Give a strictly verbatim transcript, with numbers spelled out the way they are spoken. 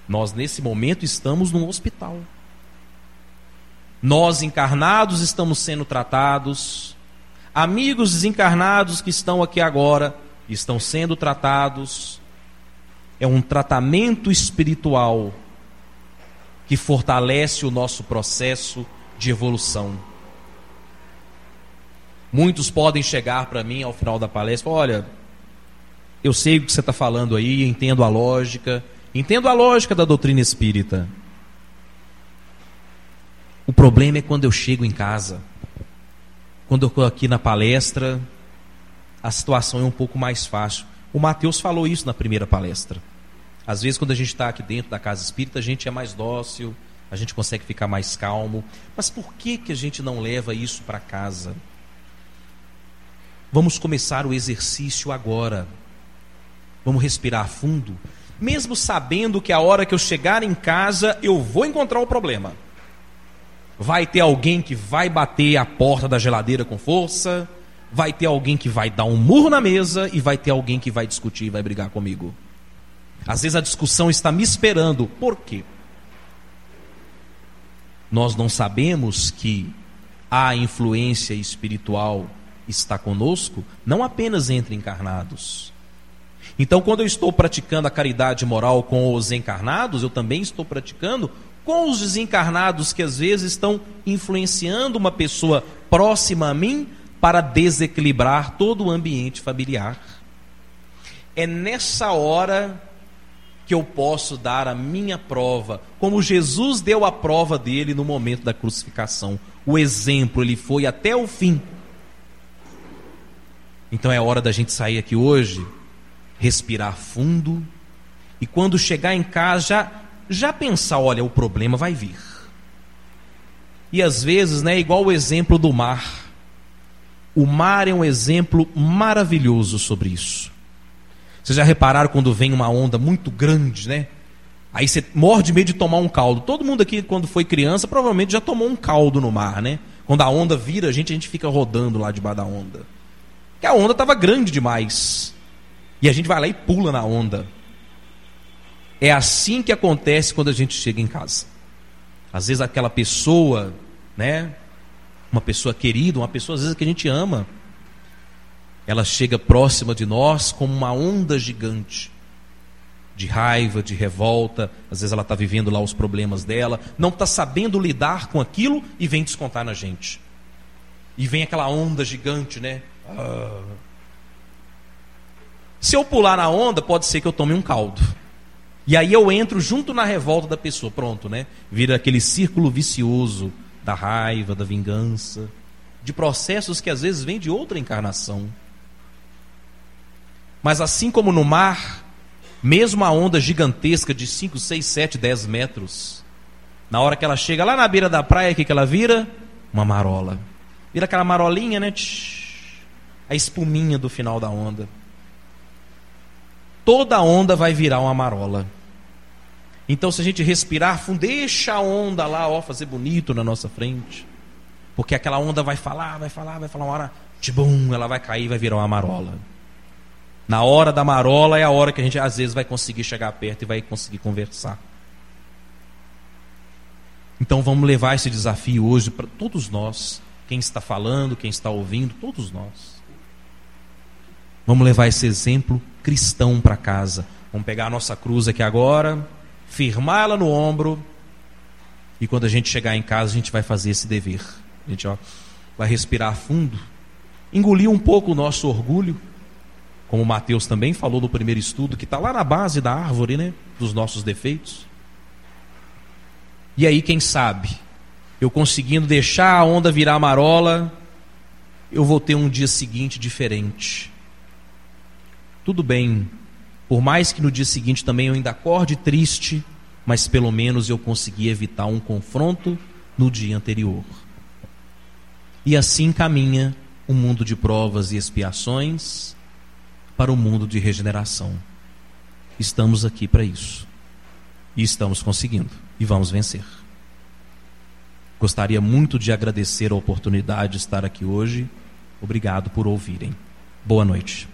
Nós, nesse momento, estamos num hospital. Nós, encarnados, estamos sendo tratados. Amigos desencarnados que estão aqui agora estão sendo tratados. É um tratamento espiritual que fortalece o nosso processo de evolução. Muitos podem chegar para mim ao final da palestra e falar: olha, eu sei o que você está falando aí, entendo a lógica, entendo a lógica da doutrina espírita. O problema é quando eu chego em casa. Quando eu estou aqui na palestra, a situação é um pouco mais fácil. O Mateus falou isso na primeira palestra. Às vezes, quando a gente está aqui dentro da casa espírita, a gente é mais dócil, a gente consegue ficar mais calmo. Mas por que, que a gente não leva isso para casa? Vamos começar o exercício agora. Vamos respirar fundo, mesmo sabendo que a hora que eu chegar em casa, eu vou encontrar um problema. Vai ter alguém que vai bater a porta da geladeira com força, vai ter alguém que vai dar um murro na mesa e vai ter alguém que vai discutir e vai brigar comigo. Às vezes a discussão está me esperando. Por quê? Nós não sabemos que a influência espiritual está conosco, não apenas entre encarnados. Então, quando eu estou praticando a caridade moral com os encarnados, eu também estou praticando com os desencarnados que às vezes estão influenciando uma pessoa próxima a mim para desequilibrar todo o ambiente familiar. É nessa hora que eu posso dar a minha prova, como Jesus deu a prova dele no momento da crucificação. O exemplo, ele foi até o fim. Então é hora da gente sair aqui hoje, respirar fundo, e quando chegar em casa já, já pensar: olha, o problema vai vir. E às vezes, né, igual o exemplo do mar. O mar é um exemplo maravilhoso sobre isso. Vocês já repararam quando vem uma onda muito grande, né? Aí você morre de medo de tomar um caldo. Todo mundo aqui, quando foi criança, provavelmente já tomou um caldo no mar, né? Quando a onda vira, a gente, a gente fica rodando lá debaixo da onda. Porque a onda estava grande demais. E a gente vai lá e pula na onda. É assim que acontece quando a gente chega em casa. Às vezes aquela pessoa, né? Uma pessoa querida, uma pessoa às vezes que a gente ama, ela chega próxima de nós como uma onda gigante de raiva, de revolta. Às vezes ela está vivendo lá os problemas dela, não está sabendo lidar com aquilo e vem descontar na gente. E vem aquela onda gigante, né? Ah. Se eu pular na onda, pode ser que eu tome um caldo. E aí eu entro junto na revolta da pessoa. Pronto, né? Vira aquele círculo vicioso da raiva, da vingança, de processos que às vezes vêm de outra encarnação. Mas assim como no mar, mesmo a onda gigantesca de cinco, seis, sete, dez metros, na hora que ela chega lá na beira da praia, o que, que ela vira? Uma marola. Vira aquela marolinha, né? Tsh, a espuminha do final da onda. Toda onda vai virar uma marola. Então, se a gente respirar fundo, deixa a onda lá, ó, fazer bonito na nossa frente. Porque aquela onda vai falar, vai falar, vai falar, uma hora, tibum, ela vai cair e vai virar uma marola. Na hora da marola é a hora que a gente às vezes vai conseguir chegar perto e vai conseguir conversar. Então vamos levar esse desafio hoje para todos nós, quem está falando, quem está ouvindo, todos nós. Vamos levar esse exemplo cristão para casa. Vamos pegar a nossa cruz aqui agora, firmá-la no ombro, e quando a gente chegar em casa a gente vai fazer esse dever. A gente, ó, vai respirar fundo, engolir um pouco o nosso orgulho, como o Mateus também falou no primeiro estudo, que está lá na base da árvore, né, dos nossos defeitos. E aí, quem sabe, eu conseguindo deixar a onda virar marola, eu vou ter um dia seguinte diferente. Tudo bem, por mais que no dia seguinte também eu ainda acorde triste, mas pelo menos eu consegui evitar um confronto no dia anterior. E assim caminha o mundo de provas e expiações para o mundo de regeneração. Estamos aqui para isso. E estamos conseguindo. E vamos vencer. Gostaria muito de agradecer a oportunidade de estar aqui hoje. Obrigado por ouvirem. Boa noite.